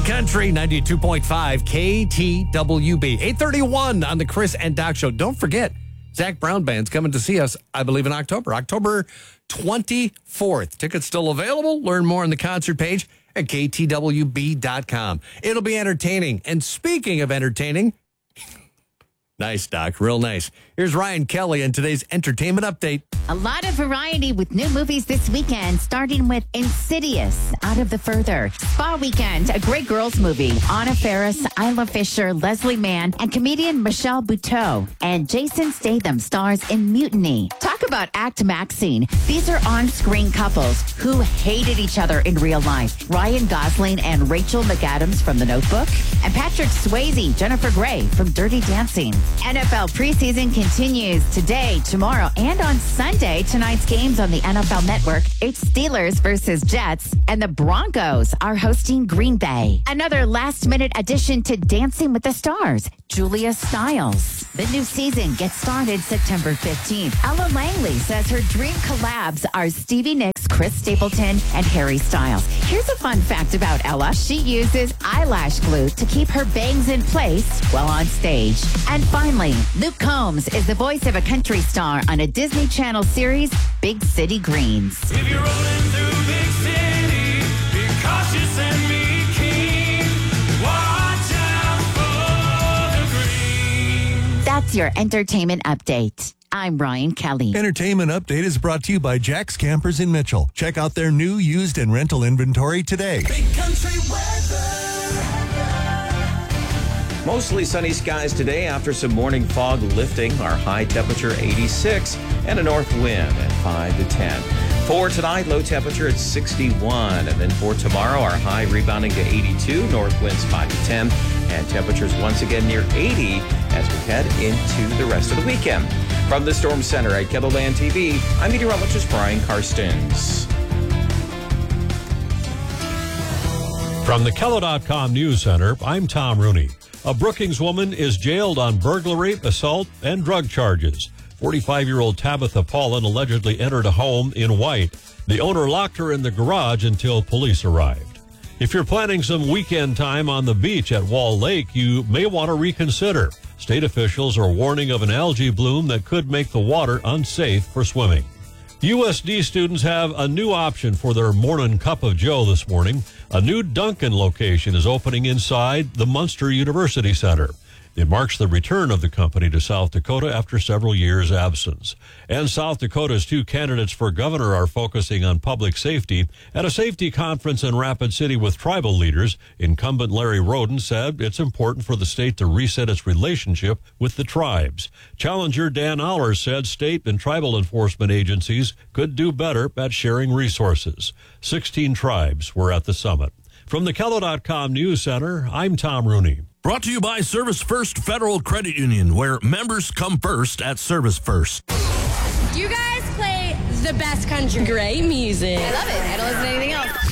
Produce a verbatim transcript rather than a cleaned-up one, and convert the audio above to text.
Big Country, ninety-two point five K T W B. eight thirty-one on the Chris and Doc Show. Don't forget, Zach Brown Band's coming to see us, I believe, in October. October twenty-fourth. Tickets still available. Learn more on the concert page at K T W B dot com. It'll be entertaining. And speaking of entertaining, nice, Doc. Real nice. Here's Ryan Kelly in today's entertainment update. A lot of variety with new movies this weekend, starting with Insidious, Out of the Further, Spa Weekend, a great girls movie, Anna Faris, Isla Fisher, Leslie Mann, and comedian Michelle Buteau, and Jason Statham stars in Mutiny. Talk about Act Maxine. These are on-screen couples who hated each other in real life. Ryan Gosling and Rachel McAdams from The Notebook, and Patrick Swayze, Jennifer Grey from Dirty Dancing. N F L preseason continues today, tomorrow, and on Sunday. Tonight's games on the N F L Network. It's Steelers versus Jets, and the Broncos are hosting Green Bay. Another last-minute addition to Dancing with the Stars, Julia Stiles. The new season gets started September fifteenth. Ella Langley says her dream collabs are Stevie Nicks, Chris Stapleton, and Harry Styles. Here's a fun fact about Ella. She uses eyelash glue to keep her bangs in place while on stage. And finally, Luke Combs is the voice of a country star on a Disney Channel series, Big City Greens. If you're rolling through big city, be cautious and be keen. Watch out for the green. That's your entertainment update. I'm Ryan Kelly. Entertainment Update is brought to you by Jack's Campers in Mitchell. Check out their new, used, and rental inventory today. Big country weather. Mostly sunny skies today after some morning fog lifting. Our high temperature eighty-six and a north wind at five to ten. For tonight, low temperature at sixty-one. And then for tomorrow, our high rebounding to eighty-two, north winds five to ten, and temperatures once again near eighty as we head into the rest of the weekend. From the Storm Center at KELOLAND T V, I'm meteorologist Brian Karstens. From the Kelo dot com News Center, I'm Tom Rooney. A Brookings woman is jailed on burglary, assault, and drug charges. forty-five-year-old Tabitha Paulin allegedly entered a home in White. The owner locked her in the garage until police arrived. If you're planning some weekend time on the beach at Wall Lake, you may want to reconsider. State officials are warning of an algae bloom that could make the water unsafe for swimming. U S D students have a new option for their morning cup of joe this morning. A new Dunkin' location is opening inside the Munster University Center. It marks the return of the company to South Dakota after several years' absence. And South Dakota's two candidates for governor are focusing on public safety. At a safety conference in Rapid City with tribal leaders, incumbent Larry Roden said it's important for the state to reset its relationship with the tribes. Challenger Dan Allers said state and tribal enforcement agencies could do better at sharing resources. Sixteen tribes were at the summit. From the Kelo dot com News Center, I'm Tom Rooney. Brought to you by Service First Federal Credit Union, where members come first at Service First. You guys play the best country. Great music. I love it. I don't listen to anything else.